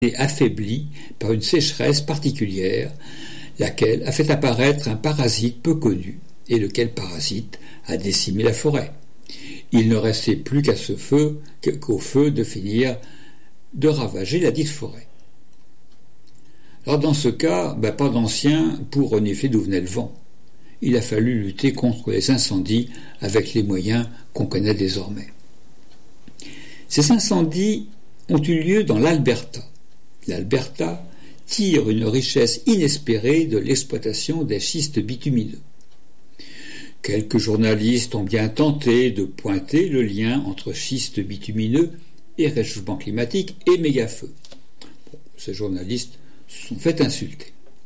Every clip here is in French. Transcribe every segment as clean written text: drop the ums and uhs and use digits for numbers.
est affaiblie par une sécheresse particulière, laquelle a fait apparaître un parasite peu connu, et lequel parasite a décimé la forêt. Il ne restait plus qu'au feu de finir de ravager la dite forêt. Alors dans ce cas, pas d'ancien pour renifler d'où venait le vent. Il a fallu lutter contre les incendies avec les moyens qu'on connaît désormais. Ces incendies ont eu lieu dans l'Alberta. L'Alberta tire une richesse inespérée de l'exploitation des schistes bitumineux. Quelques journalistes ont bien tenté de pointer le lien entre schistes bitumineux et réchauffement climatique et méga-feux. Ces journalistes se sont fait insulter.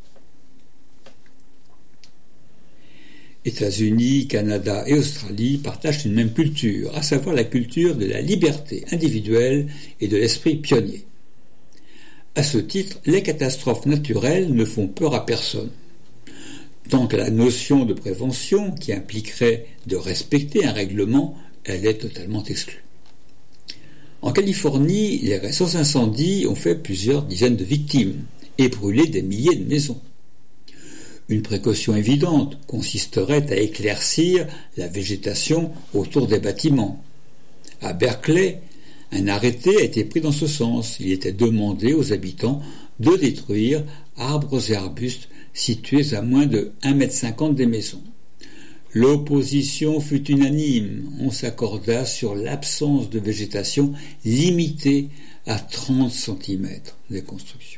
États-Unis, Canada et Australie partagent une même culture, à savoir la culture de la liberté individuelle et de l'esprit pionnier. À ce titre, les catastrophes naturelles ne font peur à personne. Tant que la notion de prévention, qui impliquerait de respecter un règlement, elle est totalement exclue. En Californie, les récents incendies ont fait plusieurs dizaines de victimes et brûlé des milliers de maisons. Une précaution évidente consisterait à éclaircir la végétation autour des bâtiments. À Berkeley, un arrêté a été pris dans ce sens. Il était demandé aux habitants de détruire arbres et arbustes situés à moins de 1,50 m des maisons. L'opposition fut unanime. On s'accorda sur l'absence de végétation limitée à 30 cm des constructions.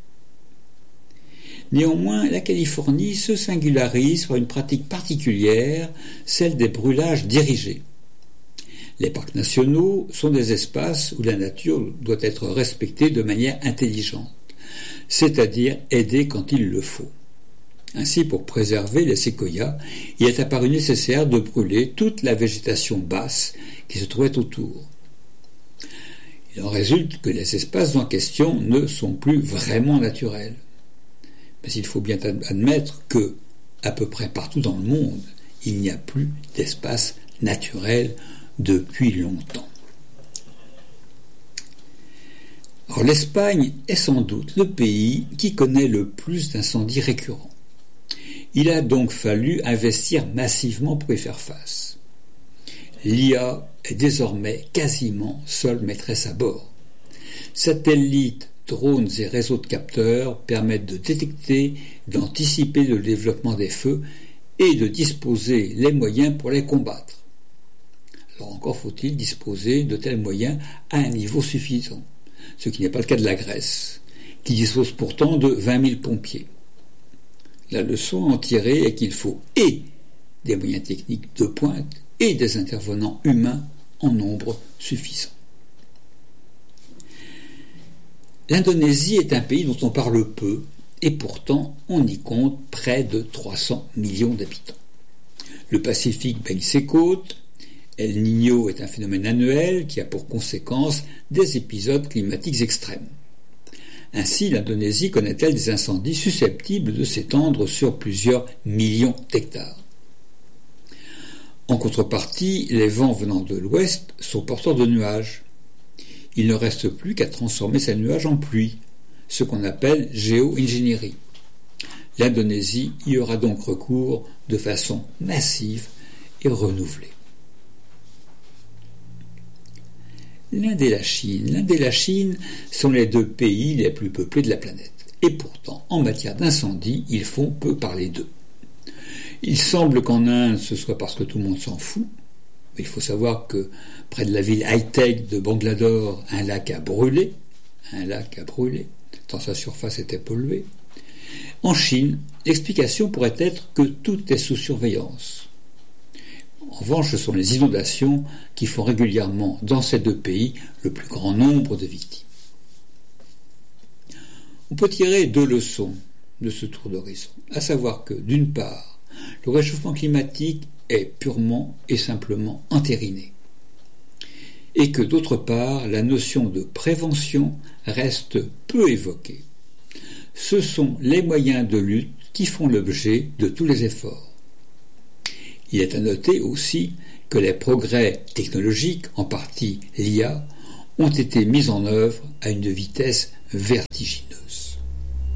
Néanmoins, la Californie se singularise par une pratique particulière, celle des brûlages dirigés. Les parcs nationaux sont des espaces où la nature doit être respectée de manière intelligente, c'est-à-dire aidée quand il le faut. Ainsi, pour préserver les séquoias, il est apparu nécessaire de brûler toute la végétation basse qui se trouvait autour. Il en résulte que les espaces en question ne sont plus vraiment naturels. Mais il faut bien admettre que, à peu près partout dans le monde, il n'y a plus d'espace naturel depuis longtemps. Alors, l'Espagne est sans doute le pays qui connaît le plus d'incendies récurrents. Il a donc fallu investir massivement pour y faire face. L'IA est désormais quasiment seule maîtresse à bord. Satellites, drones et réseaux de capteurs permettent de détecter, d'anticiper le développement des feux et de disposer les moyens pour les combattre. Alors encore faut-il disposer de tels moyens à un niveau suffisant, ce qui n'est pas le cas de la Grèce, qui dispose pourtant de 20 000 pompiers. La leçon à en tirer est qu'il faut et des moyens techniques de pointe et des intervenants humains en nombre suffisant. L'Indonésie est un pays dont on parle peu, et pourtant on y compte près de 300 millions d'habitants. Le Pacifique baigne ses côtes, El Niño est un phénomène annuel qui a pour conséquence des épisodes climatiques extrêmes. Ainsi, l'Indonésie connaît-elle des incendies susceptibles de s'étendre sur plusieurs millions d'hectares. En contrepartie, les vents venant de l'ouest sont porteurs de nuages. Il ne reste plus qu'à transformer ces nuages en pluie, ce qu'on appelle géo-ingénierie. L'Indonésie y aura donc recours de façon massive et renouvelée. L'Inde et la Chine sont les deux pays les plus peuplés de la planète. Et pourtant, en matière d'incendie, ils font peu parler d'eux. Il semble qu'en Inde, ce soit parce que tout le monde s'en fout. Mais il faut savoir que près de la ville high-tech de Bangalore, un lac a brûlé, tant sa surface était polluée. En Chine, l'explication pourrait être que tout est sous surveillance. En revanche, ce sont les inondations qui font régulièrement dans ces deux pays le plus grand nombre de victimes. On peut tirer deux leçons de ce tour d'horizon, à savoir que, d'une part, le réchauffement climatique est purement et simplement entériné, et que, d'autre part, la notion de prévention reste peu évoquée. Ce sont les moyens de lutte qui font l'objet de tous les efforts. Il est à noter aussi que les progrès technologiques, en partie l'IA, ont été mis en œuvre à une vitesse vertigineux.